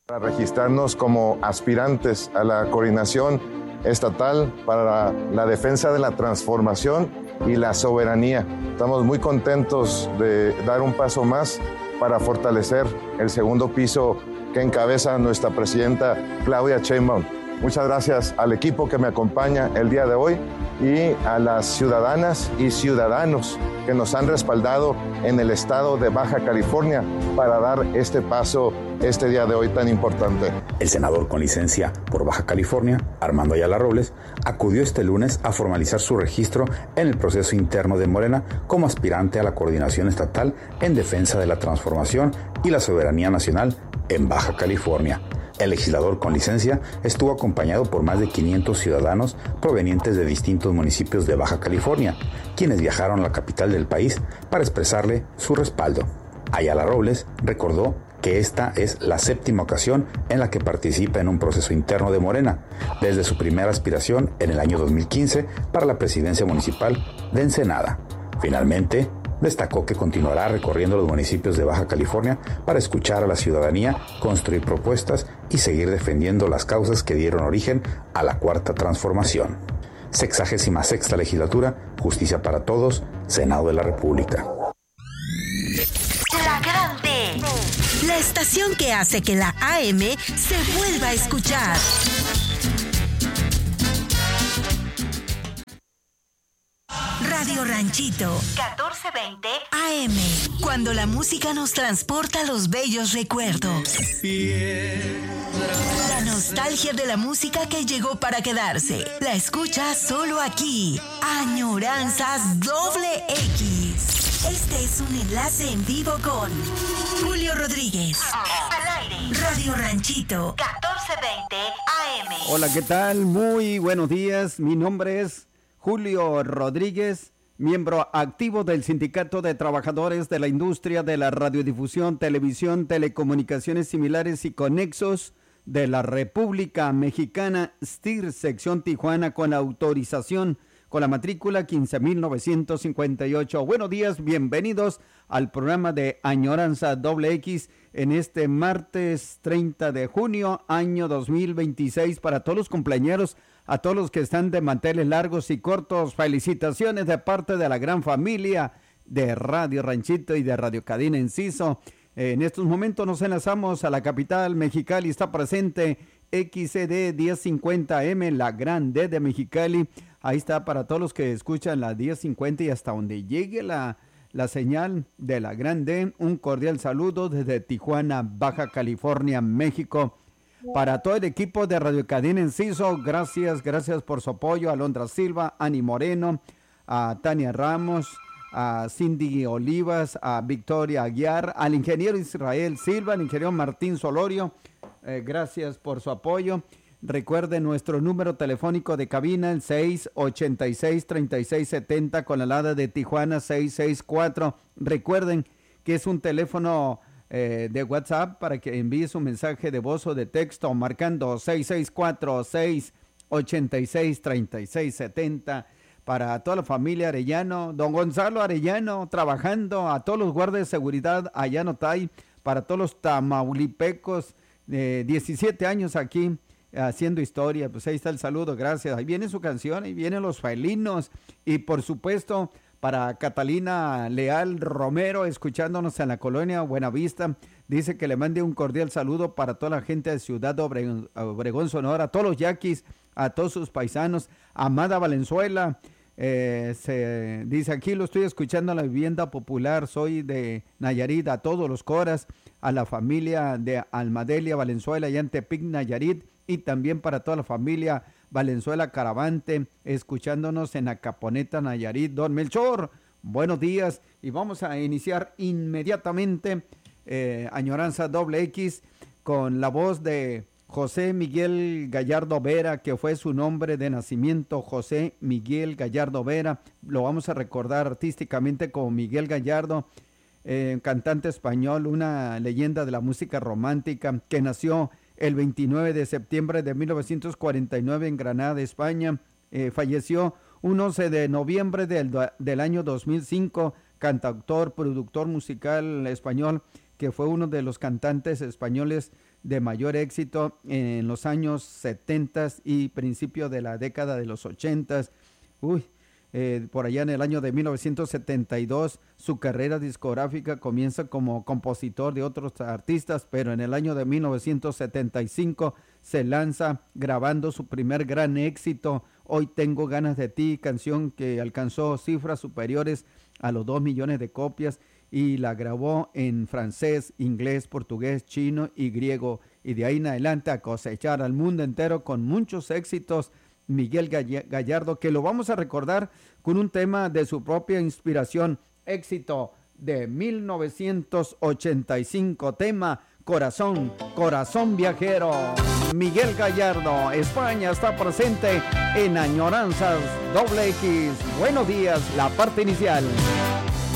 Para registrarnos como aspirantes a la coordinación estatal para la defensa de la transformación y la soberanía. Estamos muy contentos de dar un paso más para fortalecer el segundo piso que encabeza nuestra presidenta Claudia Sheinbaum. Muchas gracias al equipo que me acompaña el día de hoy y a las ciudadanas y ciudadanos que nos han respaldado en el estado de Baja California para dar este paso este día de hoy tan importante. El senador con licencia por Baja California, Armando Ayala Robles, acudió este lunes a formalizar su registro en el proceso interno de Morena como aspirante a la coordinación estatal en defensa de la transformación y la soberanía nacional en Baja California. El legislador con licencia estuvo acompañado por más de 500 ciudadanos provenientes de distintos municipios de Baja California, quienes viajaron a la capital del país para expresarle su respaldo. Ayala Robles recordó que esta es la 7ª ocasión en la que participa en un proceso interno de Morena, desde su primera aspiración en el año 2015 para la presidencia municipal de Ensenada. Finalmente, destacó que continuará recorriendo los municipios de Baja California para escuchar a la ciudadanía, construir propuestas y seguir defendiendo las causas que dieron origen a la Cuarta Transformación. 66ª Legislatura, Justicia para Todos, Senado de la República. La Grande, la estación que hace que la AM se vuelva a escuchar. Radio Ranchito, 1420 AM, cuando la música nos transporta a los bellos recuerdos. La nostalgia de la música que llegó para quedarse. La escuchas solo aquí. Añoranzas XX. Este es un enlace en vivo con Julio Rodríguez. Al aire. Radio Ranchito, 1420 AM. Hola, ¿qué tal? Muy buenos días. Mi nombre es Julio Rodríguez, miembro activo del Sindicato de Trabajadores de la Industria de la Radiodifusión, Televisión, Telecomunicaciones Similares y Conexos de la República Mexicana, STIR, sección Tijuana, con autorización con la matrícula 15,958. Buenos días, bienvenidos al programa de Añoranza XX en este martes 30 de junio, año 2026. Para todos los cumpleañeros, a todos los que están de manteles largos y cortos, felicitaciones de parte de la gran familia de Radio Ranchito y de Radio Cadena Enciso. En estos momentos nos enlazamos a la capital Mexicali. Está presente XCD 1050M, la gran D de Mexicali. Ahí está para todos los que escuchan la 1050 y hasta donde llegue la señal de la gran D. Un cordial saludo desde Tijuana, Baja California, México. Para todo el equipo de Radio Cadena Enciso, gracias por su apoyo. A Alondra Silva, Ani Moreno, a Tania Ramos, a Cindy Olivas, a Victoria Aguiar, al ingeniero Israel Silva, al ingeniero Martín Solorio, gracias por su apoyo. Recuerden nuestro número telefónico de cabina, el 686-3670 con la alada de Tijuana 664. Recuerden que es un teléfono de WhatsApp para que envíe su mensaje de voz o de texto marcando 664-686-3670 para toda la familia Arellano, don Gonzalo Arellano trabajando, a todos los guardias de seguridad allá en Otay, para todos los tamaulipecos, 17 años aquí haciendo historia. Pues ahí está el saludo, gracias. Ahí viene su canción, ahí vienen los felinos y por supuesto para Catalina Leal Romero, escuchándonos en la colonia Buenavista, dice que le mande un cordial saludo para toda la gente de Ciudad Obregón, Sonora, a todos los yaquis, a todos sus paisanos. Amada Valenzuela, se dice aquí, lo estoy escuchando en la vivienda popular, soy de Nayarit, a todos los coras, a la familia de Almadelia Valenzuela y en Tepic, Nayarit, y también para toda la familia Valenzuela Caravante, escuchándonos en Acaponeta, Nayarit. Don Melchor, buenos días, y vamos a iniciar inmediatamente Añoranza XX con la voz de José Miguel Gallardo Vera, que fue su nombre de nacimiento, José Miguel Gallardo Vera. Lo vamos a recordar artísticamente como Miguel Gallardo, cantante español, una leyenda de la música romántica, que nació el 29 de septiembre de 1949 en Granada, España. Falleció un 11 de noviembre del año 2005, cantautor, productor musical español, que fue uno de los cantantes españoles de mayor éxito en los años 70 y principio de la década de los 80. Por allá en el año de 1972 su carrera discográfica comienza como compositor de otros artistas, pero en el año de 1975 se lanza grabando su primer gran éxito, Hoy tengo ganas de ti, canción que alcanzó cifras superiores a los 2 millones de copias y la grabó en francés, inglés, portugués, chino y griego, y de ahí en adelante a cosechar al mundo entero con muchos éxitos. Miguel Gallardo, que lo vamos a recordar con un tema de su propia inspiración, éxito de 1985, tema Corazón, Corazón Viajero. Miguel Gallardo, España está presente en Añoranzas X. Buenos días, la parte inicial.